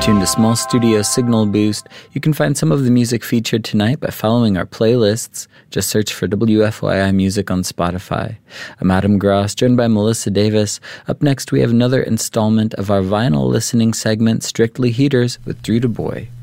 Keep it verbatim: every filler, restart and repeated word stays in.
tuned to Small Studio Signal Boost. You can find some of the music featured tonight by following our playlists. Just search for W F Y I Music on Spotify. I'm Adam Gross, joined by Melissa Davis. Up next, we have another installment of our vinyl listening segment, Strictly Heaters, with Drew Du Bois.